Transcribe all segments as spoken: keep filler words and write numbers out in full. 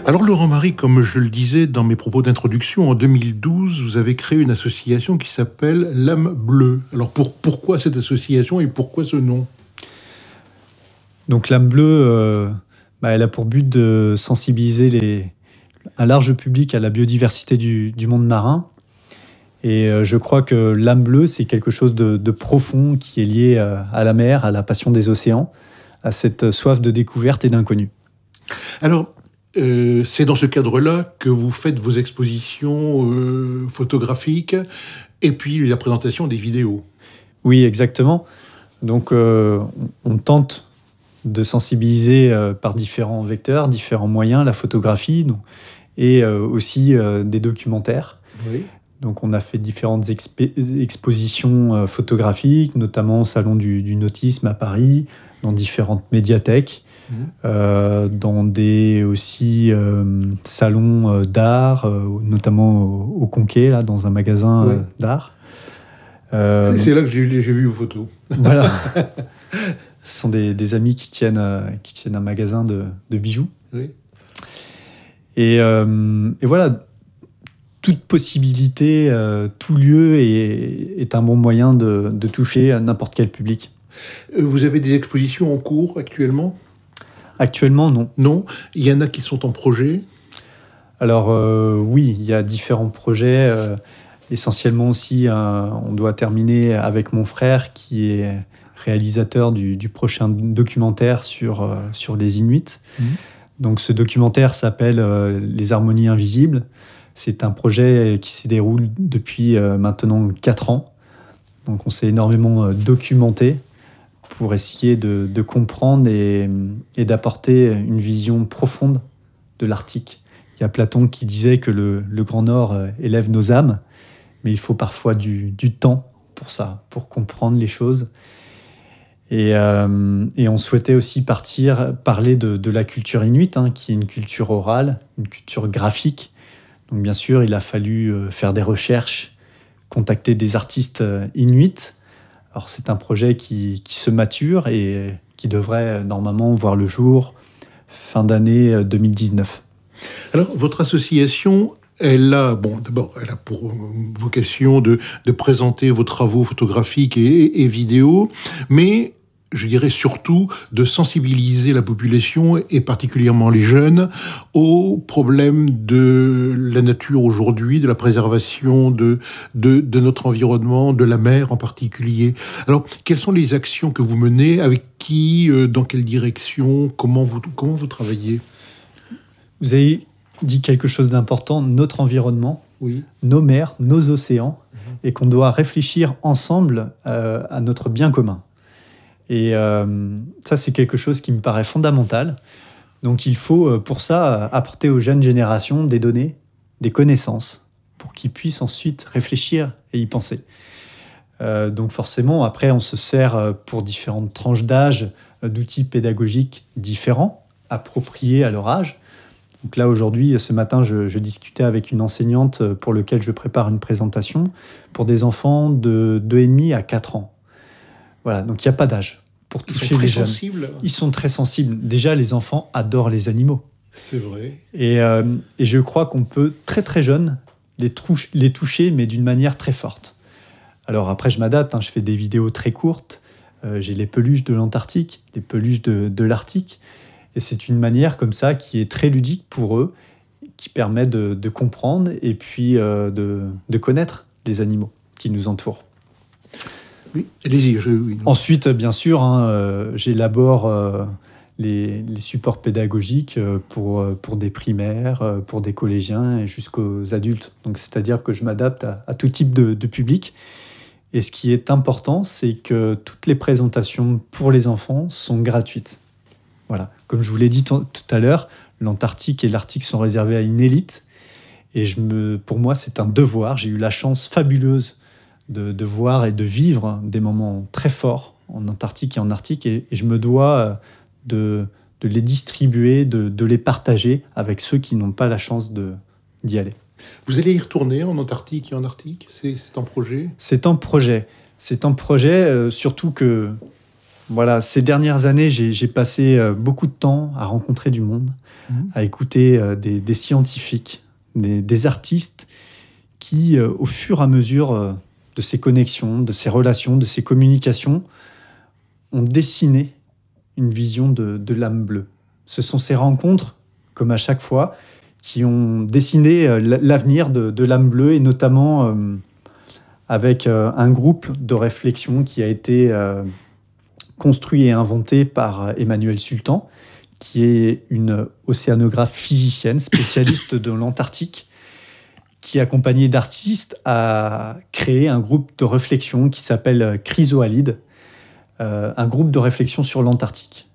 Alors Laurent Marie, comme je le disais dans mes propos d'introduction, en deux mille douze, vous avez créé une association qui s'appelle l'âme bleue. Alors pour, pourquoi cette association et pourquoi ce nom ? Donc l'âme bleue, euh, bah, elle a pour but de sensibiliser les, un large public à la biodiversité du, du monde marin. Et euh, je crois que l'âme bleue, c'est quelque chose de, de profond qui est lié euh, à la mer, à la passion des océans, à cette soif de découverte et d'inconnu. Alors, euh, c'est dans ce cadre-là que vous faites vos expositions euh, photographiques et puis la présentation des vidéos. Oui, exactement. Donc, euh, on, on tente de sensibiliser euh, par différents vecteurs, différents moyens, la photographie donc, et euh, aussi euh, des documentaires. Oui. Donc, on a fait différentes exp- expositions euh, photographiques, notamment au Salon du, du Nautisme à Paris, dans différentes médiathèques, mmh. euh, dans des aussi euh, salons euh, d'art, euh, notamment au, au Conquet, là, dans un magasin oui. euh, d'art. Euh, c'est, c'est là que j'ai, j'ai vu vos photos. Voilà. Ce sont des, des amis qui tiennent, euh, qui tiennent un magasin de, de bijoux. Oui. Et, euh, et voilà. Toute possibilité, euh, tout lieu est, est un bon moyen de, de toucher à n'importe quel public. Vous avez des expositions en cours actuellement ? Actuellement, non. Non ? Il y en a qui sont en projet ? Alors euh, oui, il y a différents projets. Euh, essentiellement aussi, euh, on doit terminer avec mon frère qui est réalisateur du, du prochain documentaire sur, euh, sur les Inuits. Mmh. Donc ce documentaire s'appelle euh, « Les harmonies invisibles ». C'est un projet qui se déroule depuis euh, maintenant quatre ans. Donc on s'est énormément euh, documenté pour essayer de, de comprendre et, et d'apporter une vision profonde de l'Arctique. Il y a Platon qui disait que le, le Grand Nord euh, élève nos âmes, mais il faut parfois du, du temps pour ça, pour comprendre les choses. Et, euh, et on souhaitait aussi partir, parler de, de la culture inuite, hein, qui est une culture orale, une culture graphique. Donc bien sûr, il a fallu faire des recherches, contacter des artistes inuits. Alors c'est un projet qui, qui se mature et qui devrait normalement voir le jour fin d'année deux mille dix-neuf. Alors votre association, elle a, bon, d'abord, elle a pour vocation de, de présenter vos travaux photographiques et, et vidéos, mais je dirais surtout de sensibiliser la population, et particulièrement les jeunes, aux problèmes de la nature aujourd'hui, de la préservation de, de, de notre environnement, de la mer en particulier. Alors, quelles sont les actions que vous menez ? Avec qui ? Dans quelle direction ? Comment vous, comment vous travaillez ? Vous avez dit quelque chose d'important, notre environnement, oui. Nos mers, nos océans, mmh. et qu'on doit réfléchir ensemble euh, à notre bien commun. Et euh, ça, c'est quelque chose qui me paraît fondamental. Donc, il faut, pour ça, apporter aux jeunes générations des données, des connaissances, pour qu'ils puissent ensuite réfléchir et y penser. Euh, donc, forcément, après, on se sert pour différentes tranches d'âge d'outils pédagogiques différents, appropriés à leur âge. Donc là, aujourd'hui, ce matin, je, je discutais avec une enseignante pour laquelle je prépare une présentation pour des enfants de deux et demi à quatre ans. Voilà, donc il n'y a pas d'âge pour toucher les jeunes. Sensibles. Ils sont très sensibles. Déjà, les enfants adorent les animaux. C'est vrai. Et, euh, et je crois qu'on peut, très très jeunes, les, touche, les toucher, mais d'une manière très forte. Alors après, je m'adapte, hein, je fais des vidéos très courtes. Euh, j'ai les peluches de l'Antarctique, les peluches de, de l'Arctique. Et c'est une manière comme ça qui est très ludique pour eux, qui permet de, de comprendre et puis euh, de, de connaître les animaux qui nous entourent. Oui, allez-y. Je, oui. Ensuite, bien sûr, hein, euh, j'élabore euh, les, les supports pédagogiques euh, pour, pour des primaires, euh, pour des collégiens et jusqu'aux adultes. Donc, c'est-à-dire que je m'adapte à, à tout type de, de public. Et ce qui est important, c'est que toutes les présentations pour les enfants sont gratuites. Voilà. Comme je vous l'ai dit t- tout à l'heure, l'Antarctique et l'Arctique sont réservés à une élite. Et je me, pour moi, c'est un devoir. J'ai eu la chance fabuleuse De, de voir et de vivre des moments très forts en Antarctique et en Arctique, et, et je me dois de, de les distribuer, de, de les partager avec ceux qui n'ont pas la chance de, d'y aller. Vous allez y retourner en Antarctique et en Arctique ? C'est, c'est en projet ? C'est en projet. C'est en projet, euh, surtout que Voilà, ces dernières années, j'ai, j'ai passé euh, beaucoup de temps à rencontrer du monde, mmh. à écouter euh, des, des scientifiques, des, des artistes qui, euh, au fur et à mesure euh, de ces connexions, de ces relations, de ces communications, ont dessiné une vision de, de l'âme bleue. Ce sont ces rencontres, comme à chaque fois, qui ont dessiné euh, l'avenir de, de l'âme bleue, et notamment euh, avec euh, un groupe de réflexion qui a été euh, construit et inventé par Emmanuelle Sultan, qui est une océanographe physicienne, spécialiste de l'Antarctique, qui, accompagnée d'artistes, a créé un groupe de réflexion qui s'appelle Chrysoalide, euh, un groupe de réflexion sur l'Antarctique.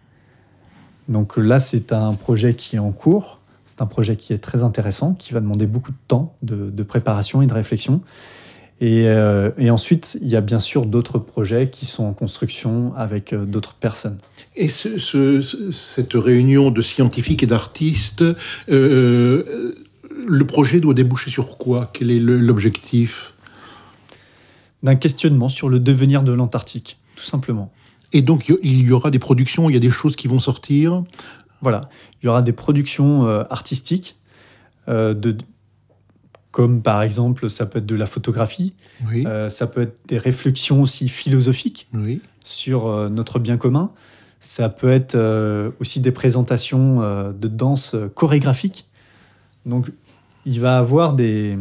Donc là, c'est un projet qui est en cours, c'est un projet qui est très intéressant, qui va demander beaucoup de temps de, de préparation et de réflexion. Et, euh, et ensuite, il y a bien sûr d'autres projets qui sont en construction avec euh, d'autres personnes. Et ce, ce, cette réunion de scientifiques et d'artistes, euh, le projet doit déboucher sur quoi ? Quel est le, l'objectif ? D'un questionnement sur le devenir de l'Antarctique, tout simplement. Et donc, il y aura des productions, il y a des choses qui vont sortir ? Voilà, il y aura des productions euh, artistiques, euh, de... comme par exemple, ça peut être de la photographie, oui. euh, ça peut être des réflexions aussi philosophiques oui. sur euh, notre bien commun, ça peut être euh, aussi des présentations euh, de danse chorégraphique. Donc, il va y avoir des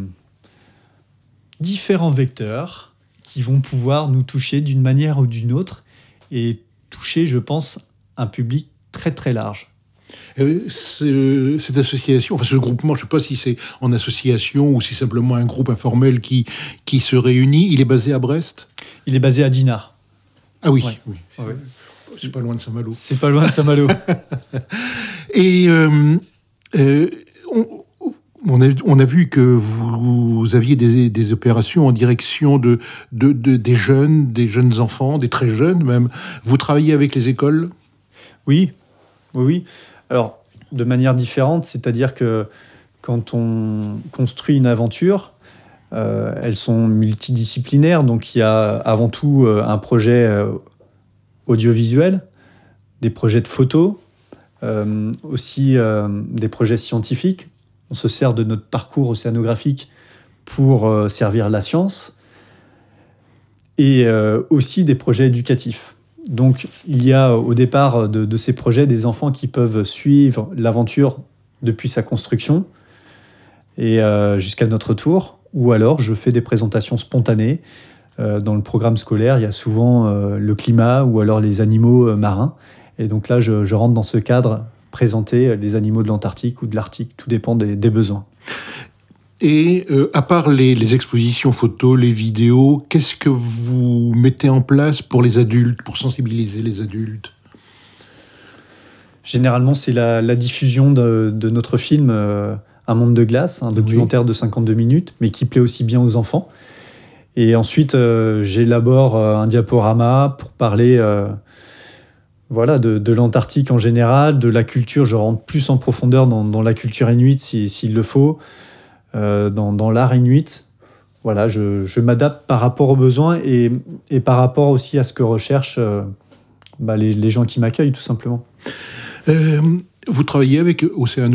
différents vecteurs qui vont pouvoir nous toucher d'une manière ou d'une autre et toucher, je pense, un public très très large. Euh, cette association, enfin ce groupement, je ne sais pas si c'est en association ou si c'est simplement un groupe informel qui, qui se réunit, il est basé à Brest ? Il est basé à Dinard. Ah oui, ouais. oui. C'est, ouais. c'est pas loin de Saint-Malo. C'est pas loin de Saint-Malo. Et euh, euh, on, on, a, on a vu que vous, vous aviez des, des opérations en direction de, de, de, des jeunes, des jeunes enfants, des très jeunes même. Vous travaillez avec les écoles ? Oui, oui, oui. Alors, de manière différente, c'est-à-dire que quand on construit une aventure, euh, elles sont multidisciplinaires. Donc, il y a avant tout euh, un projet euh, audiovisuel, des projets de photos, euh, aussi euh, des projets scientifiques. On se sert de notre parcours océanographique pour euh, servir la science, et euh, aussi des projets éducatifs. Donc, il y a au départ de, de ces projets des enfants qui peuvent suivre l'aventure depuis sa construction et euh, jusqu'à notre tour. Ou alors, je fais des présentations spontanées. Euh, dans le programme scolaire, il y a souvent euh, le climat ou alors les animaux euh, marins. Et donc là, je, je rentre dans ce cadre, présenter les animaux de l'Antarctique ou de l'Arctique. Tout dépend des, des besoins. Et euh, à part les, les expositions photos, les vidéos, qu'est-ce que vous mettez en place pour les adultes, pour sensibiliser les adultes ? Généralement, c'est la, la diffusion de, de notre film euh, Un monde de glace, un documentaire oui. de cinquante-deux minutes, mais qui plaît aussi bien aux enfants. Et ensuite, euh, j'élabore euh, un diaporama pour parler euh, voilà, de, de l'Antarctique en général, de la culture. Je rentre plus en profondeur dans, dans la culture inuite si, s'il le faut. Euh, dans, dans l'art inuit, voilà, je, je m'adapte par rapport aux besoins et, et par rapport aussi à ce que recherchent euh, bah, les, les gens qui m'accueillent, tout simplement. Euh, vous travaillez avec Océanopolis ?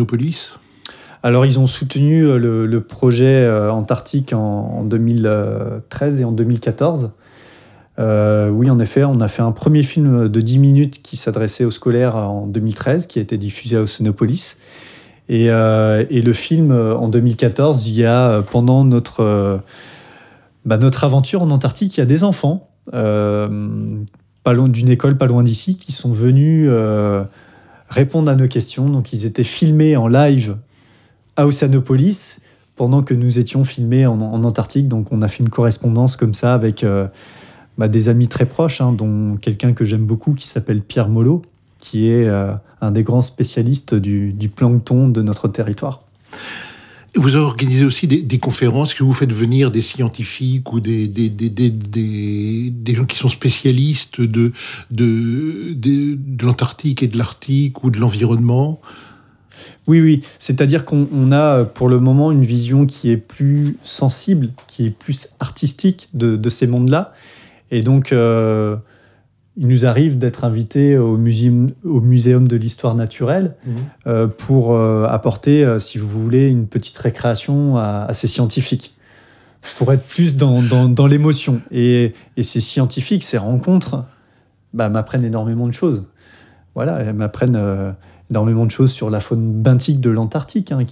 Alors, ils ont soutenu le, le projet euh, Antarctique en, en deux mille treize et en deux mille quatorze. Euh, oui, en effet, on a fait un premier film de dix minutes qui s'adressait aux scolaires en deux mille treize, qui a été diffusé à Océanopolis. Et, euh, et le film, en deux mille quatorze, il y a, pendant notre, euh, bah, notre aventure en Antarctique, il y a des enfants, euh, pas loin d'une école, pas loin d'ici, qui sont venus euh, répondre à nos questions. Donc, ils étaient filmés en live à Océanopolis, pendant que nous étions filmés en, en Antarctique. Donc, on a fait une correspondance comme ça avec euh, bah, des amis très proches, hein, dont quelqu'un que j'aime beaucoup, qui s'appelle Pierre Molot, qui est euh, un des grands spécialistes du, du plancton de notre territoire. Vous organisez aussi des, des conférences, que vous faites venir des scientifiques ou des, des, des, des, des, des gens qui sont spécialistes de, de, de, de l'Antarctique et de l'Arctique ou de l'environnement. Oui, oui. C'est-à-dire qu'on on a pour le moment une vision qui est plus sensible, qui est plus artistique de, de ces mondes-là. Et donc... Euh, il nous arrive d'être invités au muséum, au muséum de l'histoire naturelle mmh. euh, pour euh, apporter, euh, si vous voulez, une petite récréation à, à ces scientifiques, pour être plus dans, dans, dans l'émotion. Et, et ces scientifiques, ces rencontres, bah, m'apprennent énormément de choses. Voilà, elles m'apprennent euh, énormément de choses sur la faune benthique de l'Antarctique, hein,